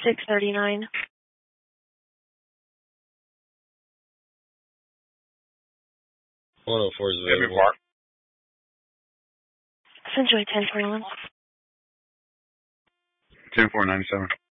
639. $104 is available. Mark. Century 1021. 10497.